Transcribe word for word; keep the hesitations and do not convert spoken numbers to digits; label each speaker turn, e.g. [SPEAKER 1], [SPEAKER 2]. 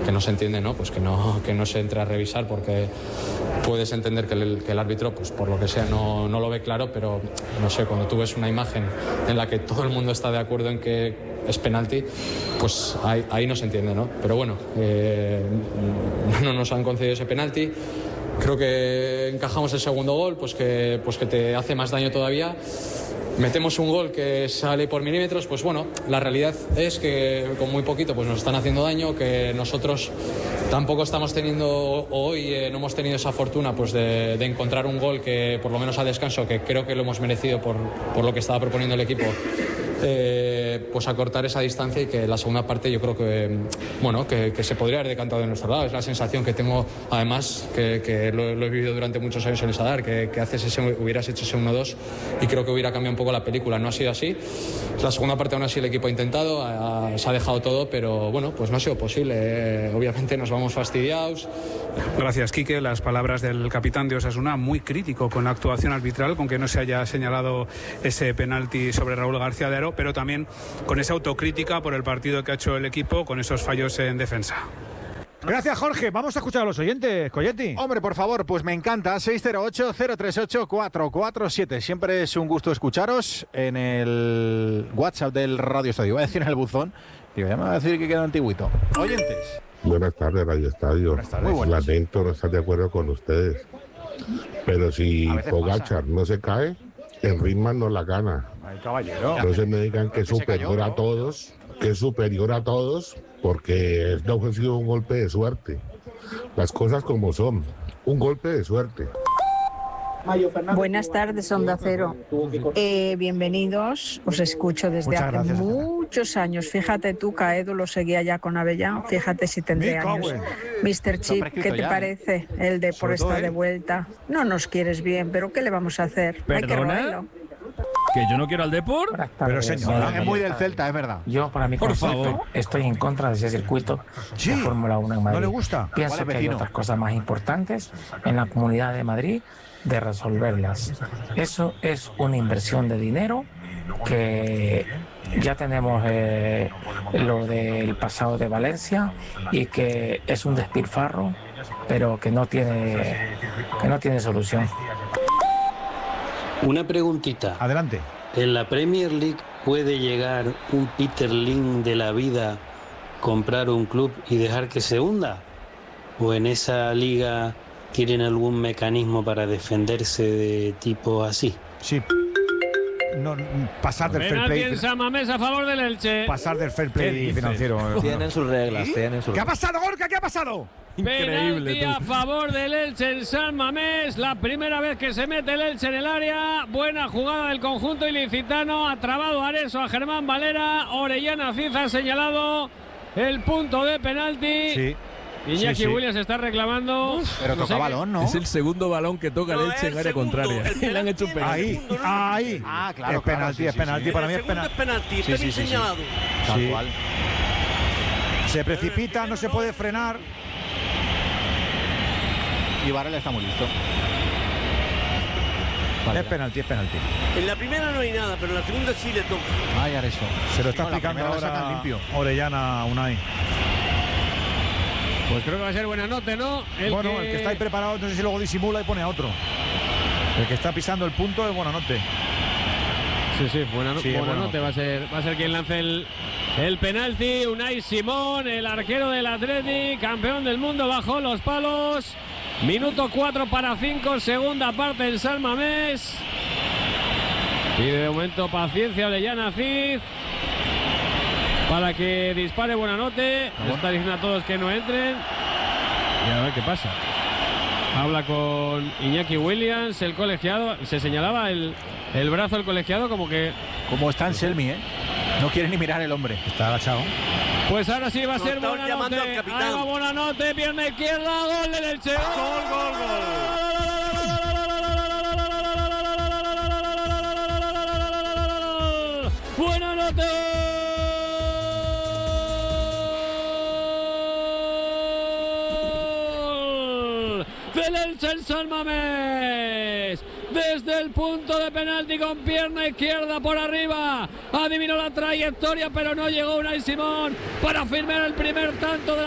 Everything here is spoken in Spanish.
[SPEAKER 1] que no se entiende, ¿no? Pues que no, que no se entre a revisar porque puedes entender que el, que el árbitro, pues por lo que sea, no, no lo ve claro, pero no sé, cuando tú ves una imagen en la que todo el mundo está de acuerdo en que es penalti, pues ahí, ahí no se entiende, ¿no? Pero bueno, eh, no nos han concedido ese penalti. Creo que encajamos el segundo gol, pues que, pues que te hace más daño todavía. Metemos un gol que sale por milímetros, pues bueno, la realidad es que con muy poquito pues nos están haciendo daño, que nosotros tampoco estamos teniendo hoy, eh, no hemos tenido esa fortuna pues de, de encontrar un gol que por lo menos a descanso, que creo que lo hemos merecido por, por lo que estaba proponiendo el equipo, eh, pues acortar esa distancia y que la segunda parte yo creo que, bueno, que, que se podría haber decantado de nuestro lado. Es la sensación que tengo, además, que, que lo, lo he vivido durante muchos años en el Sadar, que, que haces ese, hubieras hecho ese uno dos y creo que hubiera cambiado un poco la película. No ha sido así. La segunda parte aún así el equipo ha intentado, ha, se ha dejado todo, pero bueno, pues no ha sido posible. Eh, obviamente nos vamos fastidiados.
[SPEAKER 2] Gracias, Quique. Las palabras del capitán de Osasuna, muy crítico con la actuación arbitral, con que no se haya señalado ese penalti sobre Raúl García de Haro, pero también con esa autocrítica por el partido que ha hecho el equipo, con esos fallos en defensa.
[SPEAKER 3] Gracias, Jorge. Vamos a escuchar a los oyentes, Colletti.
[SPEAKER 4] Hombre, por favor, pues me encanta. seis cero ocho, cero tres ocho, cuatro cuatro siete. Siempre es un gusto escucharos en el WhatsApp del Radio Estadio. Voy a decir en el buzón. Digo, ya me va a decir que queda antiguito. Oyentes.
[SPEAKER 5] Buenas tardes, Radio Estadio.
[SPEAKER 4] Buenas tardes. Muy buenas.
[SPEAKER 5] Lamento no estar de acuerdo con ustedes. Pero si Pogačar no se cae, el Ritman no la gana.
[SPEAKER 3] Ay, caballero.
[SPEAKER 5] Entonces me digan que es superior cayó, a todos, que es superior a todos, porque es no ha sido un golpe de suerte. Las cosas como son, un golpe de suerte.
[SPEAKER 6] Buenas tardes, Onda Cero. Eh, bienvenidos, os escucho desde
[SPEAKER 3] Muchas
[SPEAKER 6] hace
[SPEAKER 3] gracias,
[SPEAKER 6] muchos años. Fíjate tú, Caedo lo seguía ya con Avellán, fíjate si tendré años. mister Chip, ¿qué te parece? El Depor está de vuelta. No nos quieres bien, pero ¿qué le vamos a hacer? Hay que robarlo.
[SPEAKER 7] ¿Que yo no quiero al Depor?
[SPEAKER 3] Pero señora,
[SPEAKER 4] es muy del Celta, es verdad.
[SPEAKER 8] Yo, para mi
[SPEAKER 7] Por
[SPEAKER 8] concepto,
[SPEAKER 7] favor.
[SPEAKER 8] estoy en contra de ese circuito
[SPEAKER 3] Sí.
[SPEAKER 8] de Fórmula uno en Madrid.
[SPEAKER 3] ¿No le gusta?
[SPEAKER 8] Pienso
[SPEAKER 4] ¿Cuál es,
[SPEAKER 8] que hay
[SPEAKER 4] vecino?
[SPEAKER 8] otras cosas más importantes en la Comunidad de Madrid de resolverlas. Eso es una inversión de dinero que ya tenemos eh, lo del pasado de Valencia y que es un despilfarro, pero que no tiene, que no tiene solución.
[SPEAKER 9] Una preguntita.
[SPEAKER 3] Adelante.
[SPEAKER 9] ¿En la Premier League puede llegar un Peter Lim de la vida, comprar un club y dejar que se hunda? ¿O en esa liga tienen algún mecanismo para defenderse de tipo así?
[SPEAKER 3] Sí. No, pasar del fair
[SPEAKER 7] Penalti
[SPEAKER 3] play.
[SPEAKER 7] en San Mamés a favor del Elche.
[SPEAKER 3] Pasar del fair
[SPEAKER 7] ¿Qué
[SPEAKER 3] play
[SPEAKER 7] dices?
[SPEAKER 3] financiero.
[SPEAKER 10] Tienen sus reglas,
[SPEAKER 3] ¿Sí?
[SPEAKER 10] tienen sus
[SPEAKER 3] ¿Qué ha
[SPEAKER 10] reglas.
[SPEAKER 3] pasado, Gorka? ¿Qué ha pasado?
[SPEAKER 7] Penalti
[SPEAKER 10] tú.
[SPEAKER 7] a favor del Elche en San Mamés. La primera vez que se mete el Elche en el área. Buena jugada del conjunto ilicitano. Ha trabado Areso a Germán Valera. Orellana Ciza ha señalado el punto de penalti.
[SPEAKER 3] Sí.
[SPEAKER 7] Iñaki
[SPEAKER 3] Sí, sí.
[SPEAKER 7] Williams está reclamando.
[SPEAKER 4] Pero
[SPEAKER 7] No
[SPEAKER 4] toca
[SPEAKER 7] sé
[SPEAKER 4] balón, ¿no?
[SPEAKER 10] Es el segundo balón que toca el Elche en área contraria. Y le han hecho un penalti.
[SPEAKER 3] Ahí, ahí.
[SPEAKER 4] Ah, claro,
[SPEAKER 3] Es penalti,
[SPEAKER 4] claro, sí,
[SPEAKER 3] es
[SPEAKER 4] sí,
[SPEAKER 3] penalti.
[SPEAKER 4] sí.
[SPEAKER 3] Para mí es penalti.
[SPEAKER 10] penalti,
[SPEAKER 3] Sí, sí, sí, sí.
[SPEAKER 4] Tal
[SPEAKER 3] Sí.
[SPEAKER 4] cual.
[SPEAKER 3] Se precipita, no se puede frenar.
[SPEAKER 4] Y Varela está muy listo.
[SPEAKER 3] Es penalti, es penalti.
[SPEAKER 10] En la primera no hay nada, pero en la segunda sí le toca.
[SPEAKER 4] Ay, Areso.
[SPEAKER 3] Se lo está
[SPEAKER 4] No, la
[SPEAKER 3] explicando
[SPEAKER 4] primera la sacan
[SPEAKER 3] ahora
[SPEAKER 4] limpio.
[SPEAKER 3] Orellana Unai.
[SPEAKER 7] Pues creo que va a ser buena nota, ¿no? El
[SPEAKER 3] Bueno,
[SPEAKER 7] que...
[SPEAKER 3] el que está ahí preparado, no sé si luego disimula y pone a otro. El que está pisando el punto es Buenanote.
[SPEAKER 7] Sí, sí, buena, no-
[SPEAKER 3] Sí,
[SPEAKER 7] buena
[SPEAKER 3] bueno.
[SPEAKER 7] nota. Va a ser, va a ser quien lance el, el penalti. Unai Simón, el arquero del Atleti, campeón del mundo, bajó los palos. Minuto cuatro para cinco, segunda parte en San Mamés. Pide de momento paciencia Orellana Cid para que dispare Buenanote. Está diciendo a todos que no entren. Y a ver qué pasa. Habla con Iñaki Williams, el colegiado. Se señalaba el, el brazo del colegiado como que...
[SPEAKER 4] Como está Anselmi, ¿eh? No quiere ni mirar el hombre.
[SPEAKER 3] Está agachado.
[SPEAKER 7] Pues ahora sí va a
[SPEAKER 10] No,
[SPEAKER 7] ser
[SPEAKER 10] estaban
[SPEAKER 7] Buenanote.
[SPEAKER 10] llamando al
[SPEAKER 7] Ahí
[SPEAKER 10] capitán.
[SPEAKER 7] va Buenanote, pierna izquierda, gol del Elche. Gol, gol, gol. Buenanote. Del Elche en San Mamés. Desde el punto de penalti con pierna izquierda por arriba. Adivinó la trayectoria, pero no llegó Unai Simón para firmar el primer tanto de la